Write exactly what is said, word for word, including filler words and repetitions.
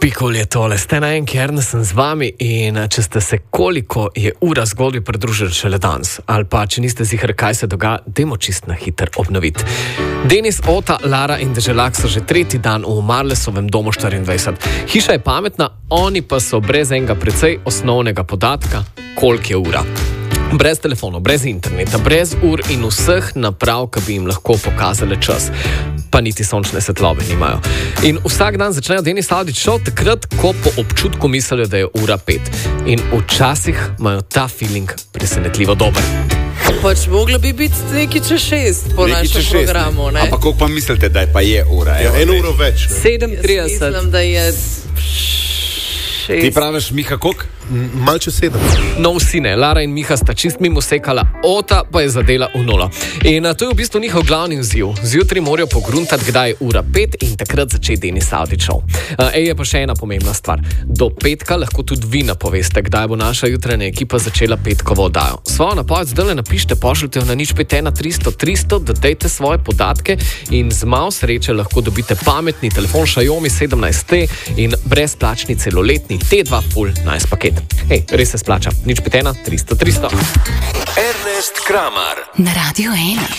Pikul je tole, ste na en kern, sem z vami in če ste se koliko je ura zgodbi pridružili šele danes, ali pa če niste ziher, kaj se dogaja, dajmo čist na hiter obnoviti. Denis, Ota, Lara in Deželak so že tretji dan v Marlesovem domu štiriindvajset. Hiša je pametna, oni pa so brez enega precej osnovnega podatka, koliko je ura. Brez telefonov, brez interneta, brez ur in vseh naprav, ki bi jim lahko pokazali čas. Pa niti sončne svetlobe nimajo. In vsak dan začnejo Denis Avdić šov takrat, ko po občutku mislijo, da je ura pet. In včasih imajo ta feeling presenetljivo dober. Pač moglo bi biti nekaj čez šest po Nekaj našem čez šest, programu, ne? Ampak koliko pa mislite, da je pa je ura? Ja, eno uro več. Ne? sedem trideset. Mislim, da je šest. Ti praviš, Miha, koliko? Malče sedem. No, vsi ne. Lara in Miha sta čist mimo sekala, Ota pa je zadela v nolo. In a, to je v bistvu njihov glavni izziv. Zjutraj morajo pogruntati, kdaj je ura pet in takrat začeti Denis Avdić šov. Ej, je pa še ena pomembna stvar. Do petka lahko tudi vi napoveste, kdaj bo naša jutranja ekipa začela petkovo oddajo. Svojo napoved zdaj napišite, pošljite na nič pet ena tristo tristo, dodajte svoje podatke in z malo sreče lahko dobite pametni telefon Xiaomi sedemnajst T in brezplačni celoletni T dva Full Nice paket. Hej, res se splača. nič pet ena tristo tristo. Ernest Kramar na Radio ena.